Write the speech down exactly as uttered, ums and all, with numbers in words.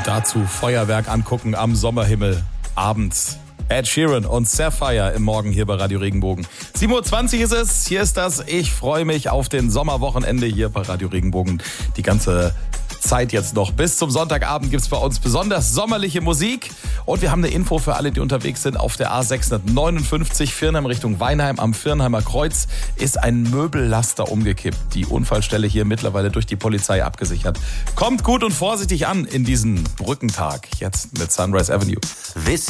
Dazu Feuerwerk angucken am Sommerhimmel abends. Ed Sheeran und Sapphire im Morgen hier bei Radio Regenbogen. sieben Uhr zwanzig ist es, hier ist das. Ich freue mich auf den Sommerwochenende hier bei Radio Regenbogen. Die ganze Zeit jetzt noch. Bis zum Sonntagabend gibt es bei uns besonders sommerliche Musik. Und wir haben eine Info für alle, die unterwegs sind. Auf der A sechshundertneunundfünfzig Viernheim Richtung Weinheim am Viernheimer Kreuz ist ein Möbellaster umgekippt. Die Unfallstelle hier mittlerweile durch die Polizei abgesichert. Kommt gut und vorsichtig an in diesen Brückentag. Jetzt mit Sunrise Avenue. Wisst